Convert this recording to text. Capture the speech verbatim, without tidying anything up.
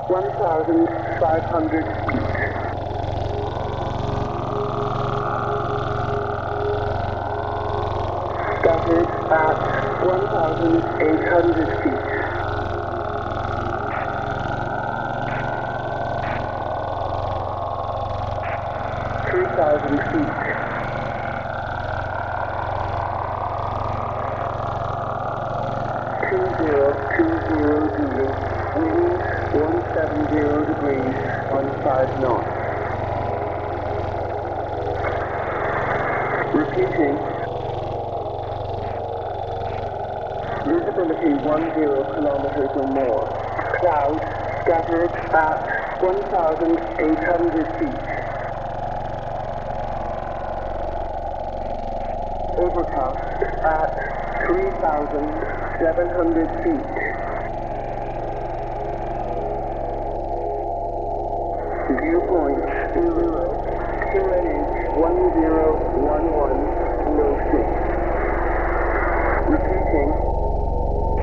one thousand five hundred feet. Scattered at one thousand eight hundred feet. three thousand feet. two zero two zero zero, wind one seventy degrees on five knots. Repeating. Visibility one zero kilometers or more. Cloud scattered at one thousand eight hundred feet. Overcast at three thousand seven hundred feet. Viewpoint zero, Q N H one zero one one.